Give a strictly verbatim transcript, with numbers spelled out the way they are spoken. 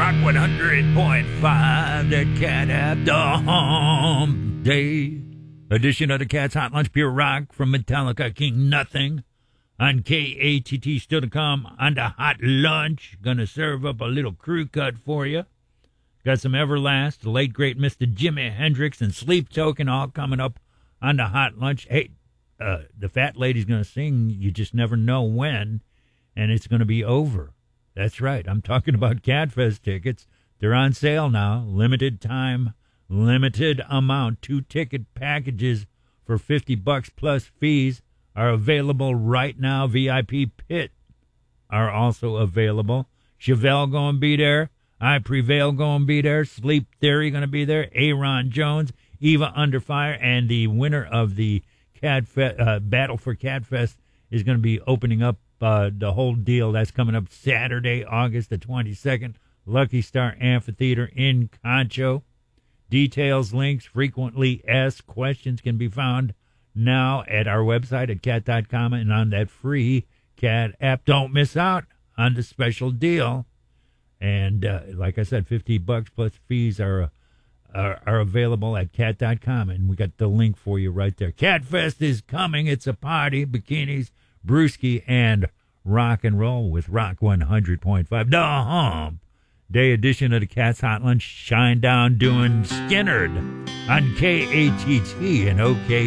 Rock one hundred point five, that Cat App, the Hump Day edition of the Cat's Hot Lunch, pure rock from Metallica, King Nothing. On K A T T, still to come on the Hot Lunch. Gonna serve up a little crew cut for you. Got some Everlast, the late great Mister Jimi Hendrix, and Sleep Token all coming up on the Hot Lunch. Hey, uh, the fat lady's gonna sing You Just Never Know When, and it's gonna be over. That's right, I'm talking about Catfest tickets. They're on sale now, limited time, limited amount. Two ticket packages for fifty bucks plus fees are available right now. V I P Pit are also available. Chevelle going to be there. I Prevail going to be there. Sleep Theory going to be there. Aaron Jones, Eva Under Fire, and the winner of the Catfest, uh, Battle for Catfest is going to be opening up uh, the whole deal. That's coming up Saturday, August the twenty-second. Lucky Star Amphitheater in Concho. Details, links, frequently asked questions can be found now at our website at cat dot com and on that free Cat App. Don't miss out on the special deal. And uh, like I said, fifty bucks plus fees are, are are available at cat dot com, and we got the link for you right there. Catfest is coming. It's a party. Bikinis, Brewski, and rock and roll with Rock one hundred point five. The Hump Day edition of the Cat's Hot Lunch. Shine Down doing Skinnerd on K A T T and O K